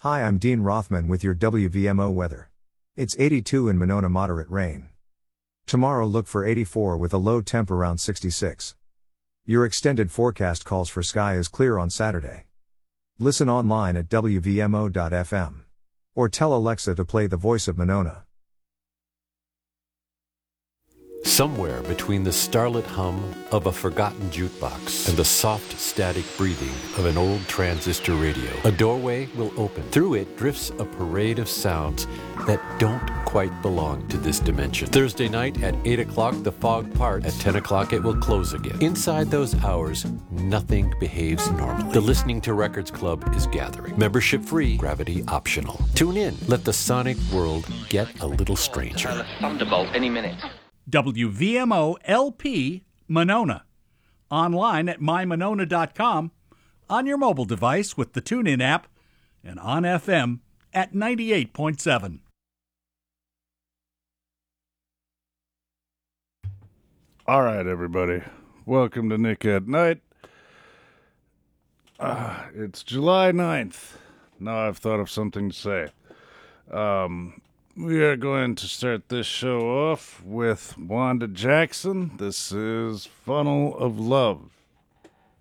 Hi, I'm Dean Rothman with your WVMO weather. It's 82 in Monona, moderate rain. Tomorrow look for 84 with a low temp around 66. Your extended forecast calls for sky is clear on Saturday. Listen online at WVMO.fm. Or tell Alexa to play The Voice of Monona. Somewhere between the starlit hum of a forgotten jukebox and the soft static breathing of an old transistor radio, a doorway will open. Through it drifts a parade of sounds that don't quite belong to this dimension. Thursday night at 8 o'clock, the fog parts. At 10 o'clock, it will close again. Inside those hours, nothing behaves normally. The Listening to Records Club is gathering. Membership free, gravity optional. Tune in. Let the sonic world get a little stranger. Thunderbolt any minute. WVMO LP Monona. Online at mymonona.com, on your mobile device with the TuneIn app, and on FM at 98.7. All right, everybody. Welcome to Nick at Night. It's July 9th. Now I've thought of something to say. We are going to start this show off with Wanda Jackson. This is Funnel of Love.